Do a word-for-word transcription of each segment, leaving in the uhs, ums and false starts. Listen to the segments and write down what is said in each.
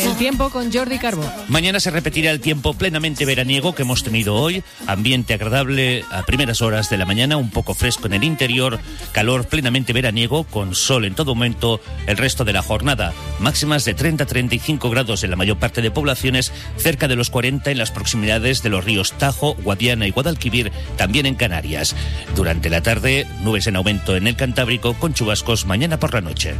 El tiempo con Jordi Carbó. Mañana se repetirá el tiempo plenamente veraniego que hemos tenido hoy. Ambiente agradable a primeras horas de la mañana, un poco fresco en el interior, calor plenamente veraniego con sol en todo momento el resto de la jornada. Máximas de treinta a treinta y cinco grados en la mayor parte de poblaciones, cerca de los cuarenta en las proximidades de los ríos Tajo, Guadiana y Guadalquivir, también en Canarias. Durante la tarde, nubes en aumento en el Cantábrico con chubascos mañana por la noche.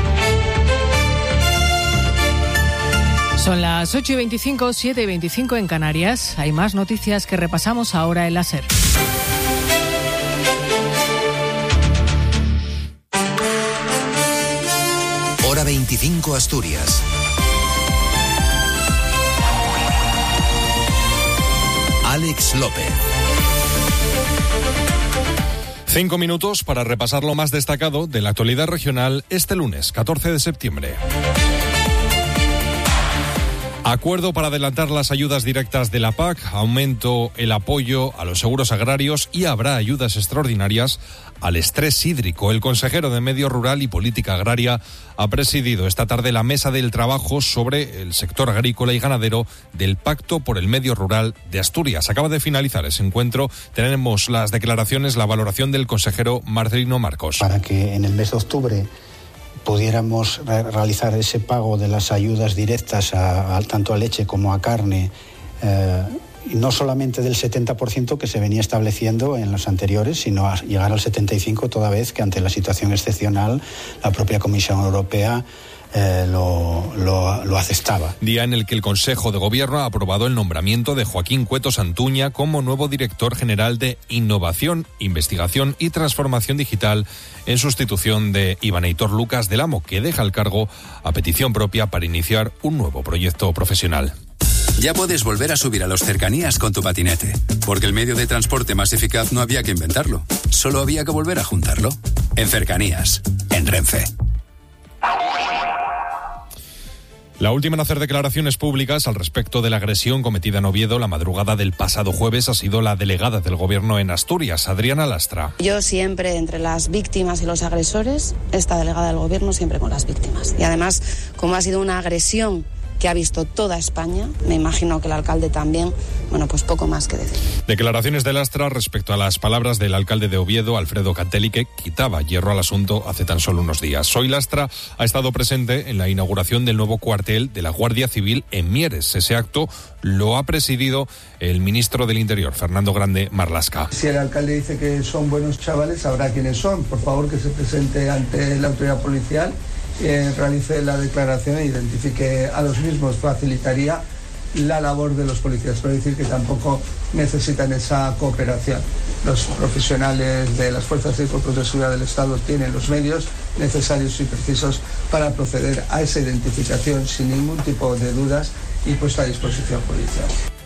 Son las ocho y veinticinco, siete y veinticinco en Canarias. Hay más noticias que repasamos ahora en la SER. Hora veinticinco Asturias. Alex López. Cinco minutos para repasar lo más destacado de la actualidad regional este lunes, catorce de septiembre. Acuerdo para adelantar las ayudas directas de la P A C, aumento el apoyo a los seguros agrarios y habrá ayudas extraordinarias al estrés hídrico. El consejero de Medio Rural y Política Agraria ha presidido esta tarde la mesa del trabajo sobre el sector agrícola y ganadero del Pacto por el Medio Rural de Asturias. Acaba de finalizar ese encuentro. Tenemos las declaraciones, la valoración del consejero Marcelino Marcos. Para que en el mes de octubre pudiéramos realizar ese pago de las ayudas directas a, a, tanto a leche como a carne, eh, y no solamente del setenta por ciento que se venía estableciendo en los anteriores, sino a llegar al setenta y cinco por ciento, toda vez que ante la situación excepcional la propia Comisión Europea Eh, lo, lo, lo aceptaba. Día en el que el Consejo de Gobierno ha aprobado el nombramiento de Joaquín Cueto Santuña como nuevo director general de Innovación, Investigación y Transformación Digital, en sustitución de Iván Heitor Lucas del Amo, que deja el cargo a petición propia para iniciar un nuevo proyecto profesional. Ya puedes volver a subir a los cercanías con tu patinete, porque el medio de transporte más eficaz no había que inventarlo, solo había que volver a juntarlo. En Cercanías, en Renfe. La última en hacer declaraciones públicas al respecto de la agresión cometida en Oviedo la madrugada del pasado jueves ha sido la delegada del Gobierno en Asturias, Adriana Lastra. Yo siempre entre las víctimas y los agresores, esta delegada del Gobierno siempre con las víctimas. Y además, como ha sido una agresión que ha visto toda España, me imagino que el alcalde también, bueno, pues poco más que decir. Declaraciones de Lastra respecto a las palabras del alcalde de Oviedo, Alfredo Cantelli, que quitaba hierro al asunto hace tan solo unos días. Hoy Lastra ha estado presente en la inauguración del nuevo cuartel de la Guardia Civil en Mieres. Ese acto lo ha presidido el ministro del Interior, Fernando Grande Marlaska. Si el alcalde dice que son buenos chavales, sabrá quiénes son. Por favor, que se presente ante la autoridad policial, Eh, realice la declaración e identifique a los mismos, facilitaría la labor de los policías. Pero decir que tampoco necesitan esa cooperación. Los profesionales de las fuerzas y cuerpos de seguridad del Estado tienen los medios necesarios y precisos para proceder a esa identificación sin ningún tipo de dudas y puesta a disposición policial.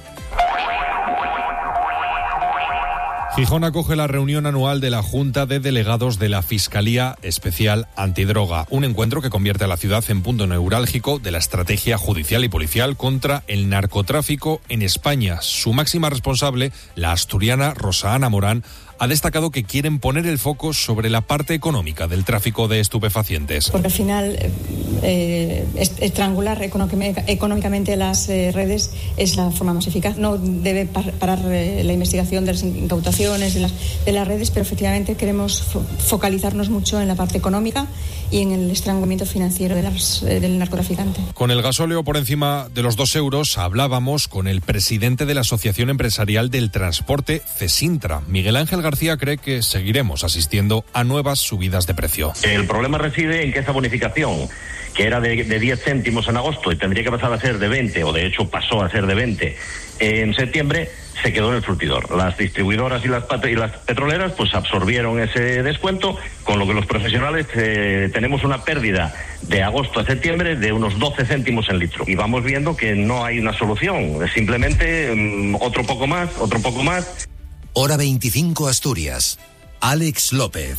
Gijón acoge la reunión anual de la Junta de Delegados de la Fiscalía Especial Antidroga, un encuentro que convierte a la ciudad en punto neurálgico de la estrategia judicial y policial contra el narcotráfico en España. Su máxima responsable, la asturiana Rosa Ana Morán, ha destacado que quieren poner el foco sobre la parte económica del tráfico de estupefacientes. Porque al final eh, estrangular económicamente las eh, redes es la forma más eficaz. No debe par parar eh, la investigación de las incautaciones de las, de las redes, pero efectivamente queremos fo focalizarnos mucho en la parte económica y en el estrangulamiento financiero de las, eh, del narcotraficante. Con el gasóleo por encima de los dos euros hablábamos con el presidente de la Asociación Empresarial del Transporte, CESINTRA, Miguel Ángel García. Cree que seguiremos asistiendo a nuevas subidas de precio. El problema reside en que esa bonificación, que era de, de diez céntimos en agosto y tendría que pasar a ser de veinte, o de hecho pasó a ser de veinte en septiembre, se quedó en el surtidor. Las distribuidoras y las, y las petroleras pues absorbieron ese descuento, con lo que los profesionales eh, tenemos una pérdida de agosto a septiembre de unos doce céntimos en litro. Y vamos viendo que no hay una solución, es simplemente um, otro poco más, otro poco más. Hora veinticinco Asturias. Alex López.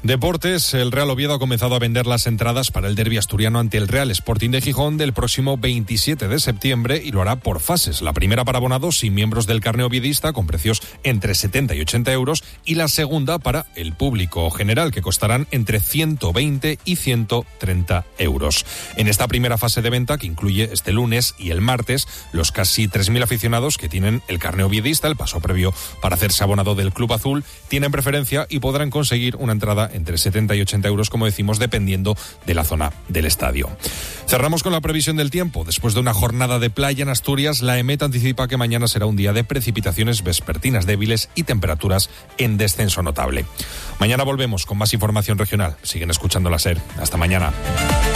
Deportes, el Real Oviedo ha comenzado a vender las entradas para el derbi asturiano ante el Real Sporting de Gijón del próximo veintisiete de septiembre y lo hará por fases. La primera para abonados y miembros del carné oviedista con precios entre setenta y ochenta euros y la segunda para el público general que costarán entre ciento veinte y ciento treinta euros. En esta primera fase de venta, que incluye este lunes y el martes, los casi tres mil aficionados que tienen el carné oviedista, el paso previo para hacerse abonado del Club Azul, tienen preferencia y podrán conseguir una entrada entre setenta y ochenta euros, como decimos, dependiendo de la zona del estadio. Cerramos con la previsión del tiempo. Después de una jornada de playa en Asturias, la EMET anticipa que mañana será un día de precipitaciones vespertinas débiles y temperaturas en descenso notable. Mañana volvemos con más información regional. Siguen escuchando la SER. Hasta mañana.